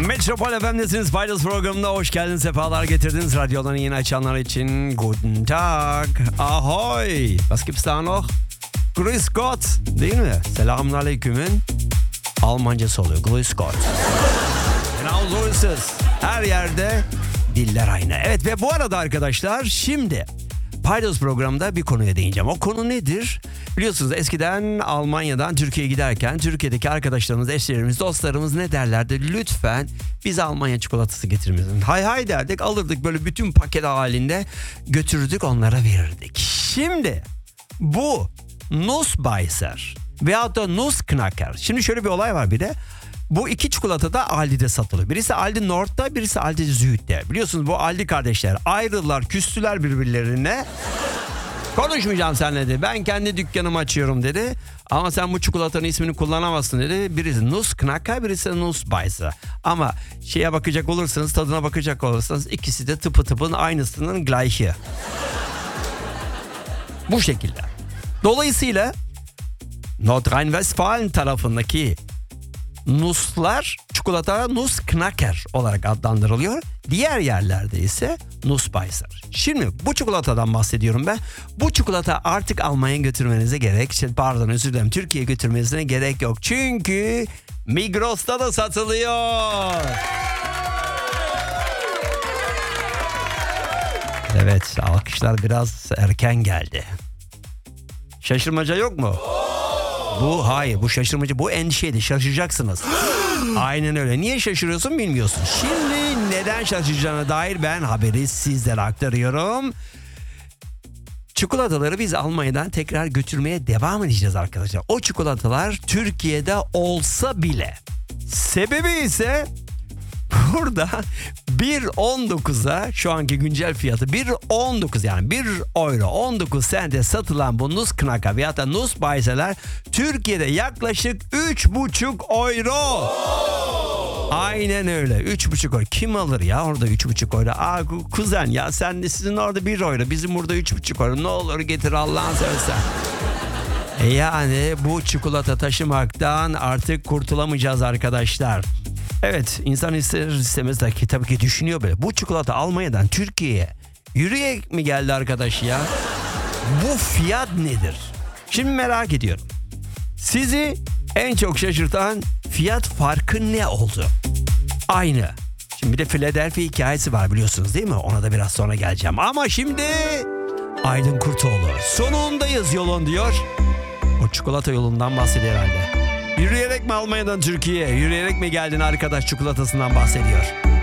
Metropol FM'desiniz. Paydos programına hoş geldiniz. Sefalar getirdiniz. Radyolarını yeni açanlar için Guten Tag. Ahoy. Was gibt's da noch? Grüß Gott. Değil mi? Selamun Aleyküm'ün Almancası oluyor. Grüß Gott. Genau so ist es. Her yerde diller aynı. Evet ve bu arada arkadaşlar şimdi Paydos programında bir konuya değineceğim. O konu nedir? Biliyorsunuz eskiden Almanya'dan Türkiye'ye giderken Türkiye'deki arkadaşlarımız, eşlerimiz, dostlarımız ne derlerdi? Lütfen bize Almanya çikolatası getirmeyin. Hay hay derdik, alırdık böyle bütün paket halinde götürürdük, onlara verirdik. Şimdi bu Nussbeißer veyahut da Nussknacker. Şimdi şöyle bir olay var bir de. Bu iki çikolata da Aldi'de satılıyor. Birisi Aldi Nord'da, birisi Aldi Süd'de. Biliyorsunuz bu Aldi kardeşler ayrıldılar, küstüler birbirlerine. Konuşmayacağım seninle dedi. Ben kendi dükkanımı açıyorum dedi. Ama sen bu çikolatanın ismini kullanamazsın dedi. Birisi Nussknacker, birisi Nussbeißer. Ama şeye bakacak olursanız, tadına bakacak olursanız ikisi de tıpın aynısının gleiche. Bu şekilde. Dolayısıyla Nordrhein-Westfalen tarafındaki Nusslar çikolata Nussknacker olarak adlandırılıyor. Diğer yerlerde ise Nussbeißer. Şimdi bu çikolatadan bahsediyorum ben. Bu çikolata artık Almanya'ya götürmenize Türkiye'ye götürmenize gerek yok. Çünkü Migros'ta da satılıyor. Evet, alkışlar biraz erken geldi. Şaşırmaca yok mu? Bu şaşırmacı, bu endişeydi, şaşıracaksınız. Aynen öyle. Niye şaşırıyorsun bilmiyorsun. Şimdi neden şaşıracağına dair ben haberi sizlere aktarıyorum. Çikolataları biz Almanya'dan tekrar götürmeye devam edeceğiz arkadaşlar. O çikolatalar Türkiye'de olsa bile. Sebebi ise burada 1.19'a şu anki güncel fiyatı 1.19 yani 1 euro 19 sente satılan bu Nussknacker veyahut da Nussbeißer'ler Türkiye'de yaklaşık 3,5 euro. Aynen öyle, 3,5 euro. Kim alır ya orada 3,5 euro? Kuzen ya sizin orada 1 euro, bizim burada 3,5 euro. Ne olur getir Allah'ını seversen. Yani bu çikolata taşımaktan artık kurtulamayacağız arkadaşlar. Evet, insan ister istemez de tabii ki düşünüyor böyle. Bu çikolata Almanya'dan Türkiye'ye yürüyerek mi geldi arkadaş ya? Bu fiyat nedir? Şimdi merak ediyorum. Sizi en çok şaşırtan fiyat farkı ne oldu? Aynı. Şimdi bir de Philadelphia hikayesi var biliyorsunuz değil mi? Ona da biraz sonra geleceğim. Ama şimdi Aydın Kurtoğlu. Sonundayız yolun diyor. O çikolata yolundan bahsediyor herhalde. Yürüyerek mi Almanya'dan Türkiye'ye? Yürüyerek mi geldin arkadaş çikolatasından bahsediyor.